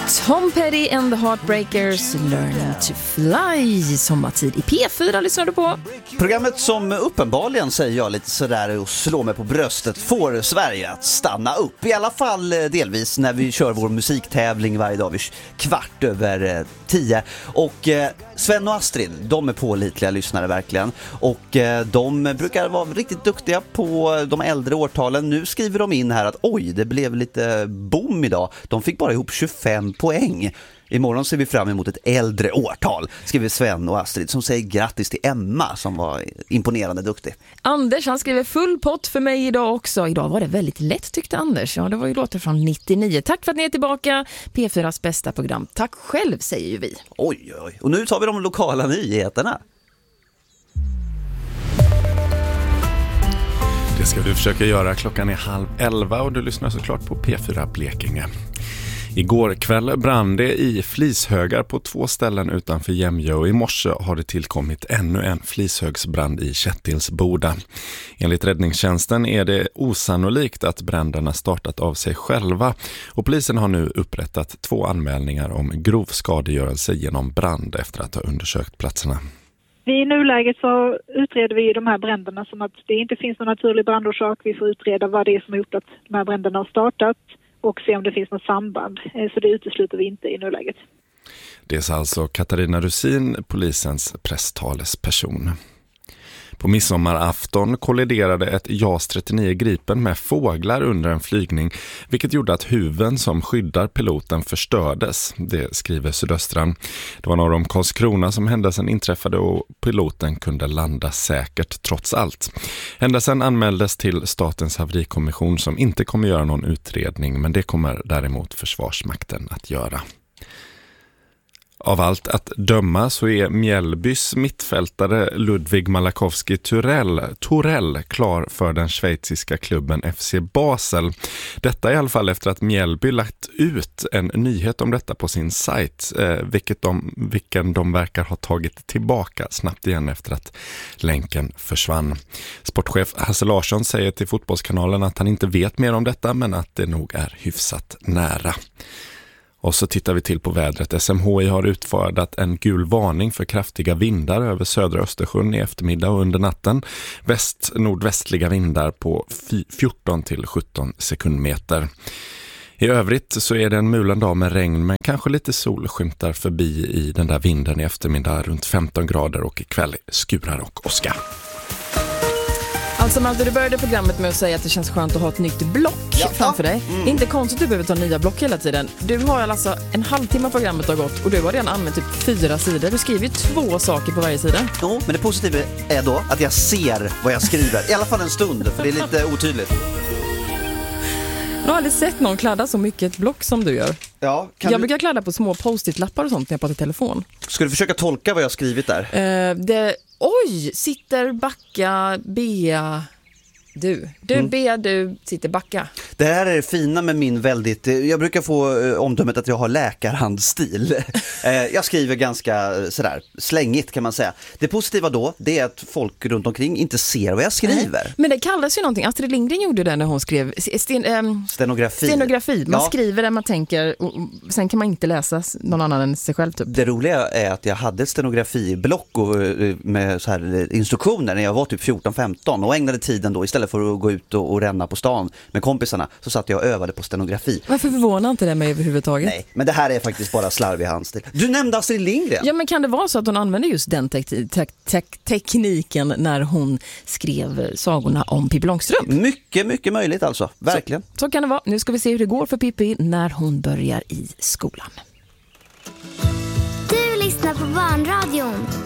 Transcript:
Tom Petty and the Heartbreakers, Learning to Fly. Sommartid i P4 lyssnar du på. Programmet som uppenbarligen, säger jag lite sådär och slår mig på bröstet, får Sverige att stanna upp. I alla fall delvis när vi kör vår musiktävling varje dag vid 10:15. Och Sven och Astrid, de är pålitliga lyssnare verkligen. Och de brukar vara riktigt duktiga på de äldre årtalen. Nu skriver de in här att oj, det blev lite boom idag. De fick bara ihop 25 poäng. Imorgon ser vi fram emot ett äldre årtal, skriver Sven och Astrid, som säger grattis till Emma som var imponerande duktig. Anders, han skriver full pott för mig idag också. Idag var det väldigt lätt, tyckte Anders. Ja, det var ju låter från 99. Tack för att ni är tillbaka. P4s bästa program. Tack själv, säger ju vi. Oj. Och nu tar vi de lokala nyheterna. Det ska du försöka göra. Klockan är 10:30 och du lyssnar såklart på P4 Blekinge. Igår kväll brann det i flishögar på 2 ställen utanför Jämjö och i morse har det tillkommit ännu en flishögsbrand i Kättilsboda. Enligt räddningstjänsten är det osannolikt att bränderna startat av sig själva och polisen har nu upprättat 2 anmälningar om grov skadegörelse genom brand efter att ha undersökt platserna. I nuläget så utreder vi de här bränderna som att det inte finns någon naturlig brandorsak. Vi får utreda vad det är som har gjort att de här bränderna har startat och se om det finns något samband. Så det utesluter vi inte i nuläget. Det är alltså Katarina Rusin, polisens presstalesperson. På midsommarafton kolliderade ett JAS 39 Gripen med fåglar under en flygning, vilket gjorde att huven som skyddar piloten förstördes. Det skriver Sydöstran. Det var norr om Karlskrona som händelsen inträffade och piloten kunde landa säkert trots allt. Händelsen anmäldes till Statens haverikommission som inte kommer göra någon utredning, men det kommer däremot Försvarsmakten att göra. Av allt att döma så är Mjällbys mittfältare Ludvig Malakowski Torell klar för den schweiziska klubben FC Basel. Detta i alla fall efter att Mjällby lagt ut en nyhet om detta på sin sajt, vilken de verkar ha tagit tillbaka snabbt igen efter att länken försvann. Sportchef Hasse Larsson säger till Fotbollskanalen att han inte vet mer om detta, men att det nog är hyfsat nära. Och så tittar vi till på vädret. SMHI har utfärdat en gul varning för kraftiga vindar över södra Östersjön i eftermiddag och under natten. Nordvästliga vindar på 14-17 sekundmeter. I övrigt så är det en mulen dag med regn, men kanske lite sol skymtar förbi i den där vinden i eftermiddag runt 15 grader och ikväll skurar och åska. Alltså Malte, du började programmet med att säga att det känns skönt att ha ett nytt block framför dig. Inte konstigt att du behöver ta nya block hela tiden. Du har alltså en halvtimme programmet har gått och du har redan använt typ 4 sidor. Du skriver 2 saker på varje sida. Jo, men det positiva är då att jag ser vad jag skriver. I alla fall en stund, för det är lite otydligt. Jag har aldrig sett någon kladda så mycket ett block som du gör. Ja, jag brukar kladda på små post-it-lappar och sånt när jag pratar i telefon. Ska du försöka tolka vad jag har skrivit där? Oj, sitter backa, Bea. Du Bea, du sitter backa. Det här är det fina med min väldigt... Jag brukar få omdömet att jag har läkarhandstil. Jag skriver ganska sådär slängigt kan man säga. Det positiva då, det är att folk runt omkring inte ser vad jag skriver. Men det kallas ju någonting. Astrid Lindgren gjorde det när hon skrev stenografi. Man skriver det man tänker och sen kan man inte läsa någon annan än sig själv typ. Det roliga är att jag hade ett stenografiblock med så här instruktioner när jag var typ 14-15 och ägnade tiden då istället för att gå ut och ränna på stan med kompisarna så satt jag och övade på stenografi. Varför förvånar inte det mig överhuvudtaget? Nej, men det här är faktiskt bara slarvig handstil. Du nämnde Astrid Lindgren. Ja, men kan det vara så att hon använde just den tekniken när hon skrev sagorna om Pippi Långstrump? Mycket, mycket möjligt alltså. Verkligen. Så kan det vara. Nu ska vi se hur det går för Pippi när hon börjar i skolan. Du lyssnar på Barnradion.